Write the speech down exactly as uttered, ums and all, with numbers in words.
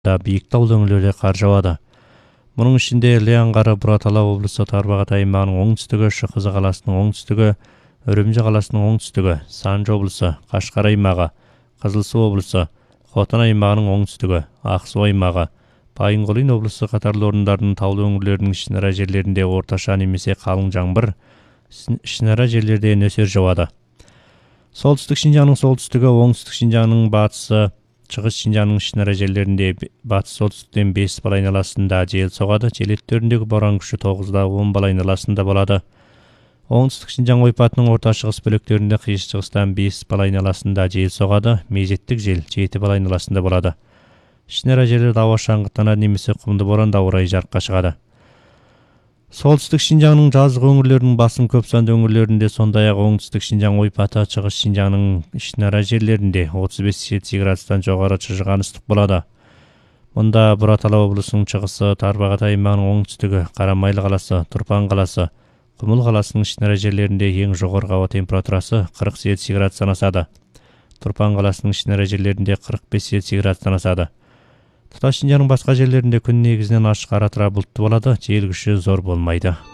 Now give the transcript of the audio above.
да бийик таулуу өңүрлөрдө кар жаады. Мунун ичинде Леангары, Буратала облусу, Тарбагат аймагынын оңтүстүгү, Шыкызы каласынын оңтүстүгү, Өрөмжү каласынын оңтүстүгү, Санжы облусу, Кашкар аймагы, Кызыл Суу облусу, Хотон аймагынын оңтүстүгү, Ак Суу аймагы, Байынгулин облусу катарлуу орундардын таулуу өңүрлөрүнүн ичнара жерлеринде орточа немесе калың жаңбыр, ичнара жерлерде нөсөр жаады. Солтүстүк Шинжаңдын солтүстүгү, оңтүстүк Шинжаңдын батысы, Чыгыс Шинжаңдын ичнара жерлеринде батыс солтүстүктөн беш бал айналасында жел согады. Жел өттөрүндөгү боран күчү тогуздан он бал айналасында болот. Оңтүстүк Шинжаң ойпатынын орта чыгыс бөлөктөрүндө кыйыш чыгыстан беш бал айналасында жел согады. Мезеттик жел жети бал айналасында болот. Ичнара жерлерде аба шаңгыттанат немесе кумду борон дауырай жарыкка чыгат. Солтүстүк Шинжаңдын жазгы өңүрлөрүнүн басым көп сандуу өңүрлөрүндө, сондай эле оңтүстүк Шинжаң ойпаты, Чыгыс Шинжаңдын ичнара жерлеринде отуз беш Цельсий градустан жогору чыжыган ыстык болот. Мында Буратала облусунун чыгысы, Тарбагат аймагынын оңтүстүгү, Карамайлы каласы, Турпан каласы, Кумул каласынын ичнара жерлеринде эң жогорку аба температурасы кырк Цельсий градустан асады. Турпан каласынын ичнара жерлеринде кырк беш Цельсий градустан асады. Туташ Шинжаңдын башка жерлеринде күн негизинен ачык ара-тыра булуттуу болот, жел күчү зор болмойт.